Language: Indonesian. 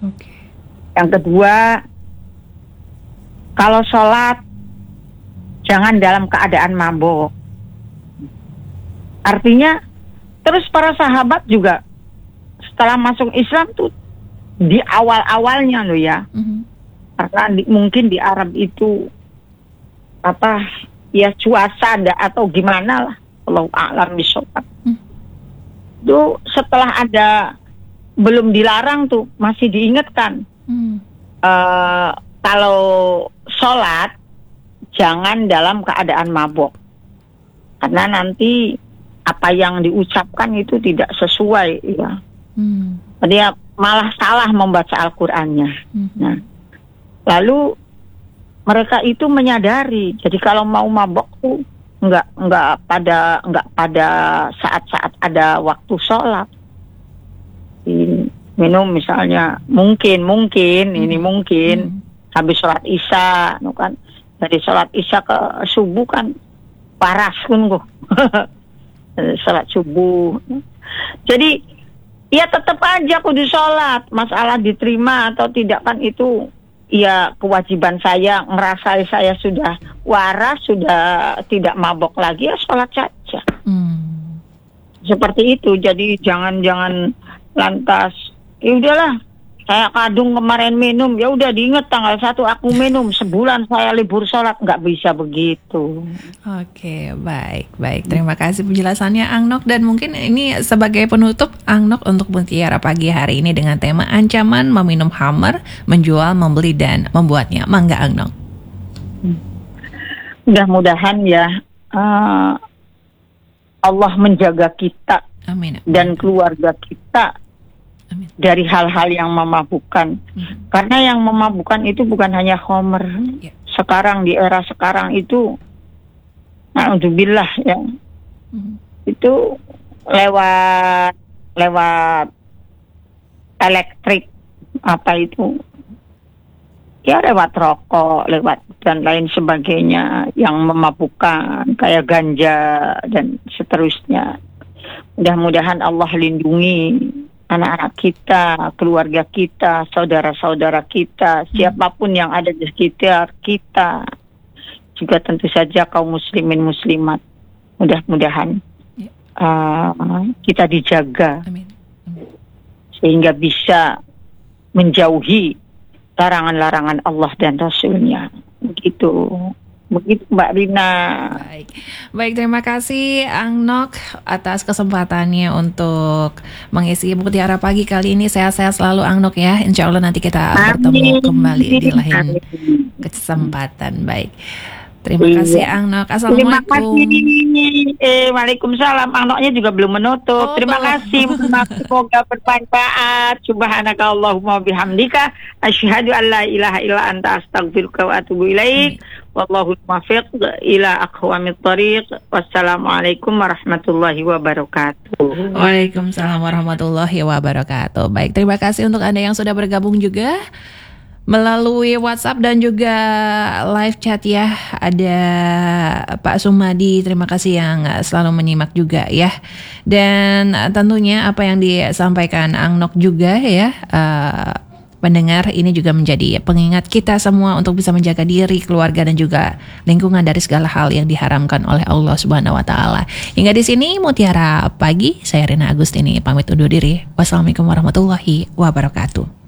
Oke. Yang kedua, kalau sholat jangan dalam keadaan mabuk. Artinya, terus para sahabat juga setelah masuk Islam tuh di awal-awalnya loh ya, karena mungkin di Arab itu ya cuaca atau gimana lah, Allahu a'lam bishawab. Itu setelah ada belum dilarang tuh masih diingatkan kalau sholat jangan dalam keadaan mabuk, karena nanti apa yang diucapkan itu tidak sesuai ya. Dia malah salah membaca Al-Qur'annya. Nah, lalu mereka itu menyadari, jadi kalau mau mabuk tuh enggak pada saat-saat ada waktu sholat. Minum misalnya mungkin habis sholat isya, kan dari sholat isya ke subuh kan paras kan kok. Sholat subuh. Jadi ya tetap aja kudu sholat. Masalah diterima atau tidak kan itu ya kewajiban saya, ngerasa saya sudah waras, sudah tidak mabok lagi, ya sholat saja. Seperti itu. Jadi jangan lantas ya udahlah, saya kadung kemarin minum, ya udah diingat tanggal 1 aku minum, sebulan saya libur sholat. Nggak bisa begitu. Oke, baik. Terima kasih penjelasannya Ang Nok. Dan mungkin ini sebagai penutup Ang Nok untuk Mutiara Pagi hari ini dengan tema ancaman meminum khamar, menjual, membeli, dan membuatnya. Mangga Ang Nok. Mudah-mudahan ya Allah menjaga kita. Amin. Dan keluarga kita dari hal-hal yang memabukkan. Karena yang memabukkan itu bukan hanya khamr. Sekarang di era sekarang itu, alhamdulillah ya, itu lewat elektrik ya lewat rokok, lewat dan lain sebagainya yang memabukkan kayak ganja dan seterusnya. Mudah-mudahan Allah lindungi anak-anak kita, keluarga kita, saudara-saudara kita, siapapun yang ada di sekitar kita, juga tentu saja kaum muslimin muslimat. Mudah-mudahan kita dijaga. Amin. Sehingga bisa menjauhi larangan-larangan Allah dan Rasulnya. Begitu Mbak Rina. Baik, terima kasih Ang Nok atas kesempatannya untuk mengisi Mutiara Pagi kali ini. Sehat-sehat selalu Ang Nok ya. Insya Allah nanti kita bertemu kembali di lain kesempatan. Baik, terima kasih Ang Nok. Assalamualaikum. Terima kasih. Waalaikumsalam. Ang Noknya juga belum menutup. Terima kasih. Semoga bermanfaat. Subhanakallahumma bihamdika asyhadu an la ilaha illa anta astaghfiruka wa atubu ilaik. Wallahul muwaffiq ila aqwamit thoriq. Wassalamualaikum warahmatullahi wabarakatuh. Waalaikumsalam warahmatullahi wabarakatuh. Baik, terima kasih untuk Anda yang sudah bergabung juga melalui WhatsApp dan juga live chat ya. Ada Pak Sumadi, terima kasih yang selalu menyimak juga ya. Dan tentunya apa yang disampaikan Ang Nok juga ya, pendengar, ini juga menjadi pengingat kita semua untuk bisa menjaga diri, keluarga, dan juga lingkungan dari segala hal yang diharamkan oleh Allah Subhanahu wa Ta'ala. Hingga di sini Mutiara Pagi, saya Rina Agustini pamit undur diri. Wassalamualaikum warahmatullahi wabarakatuh.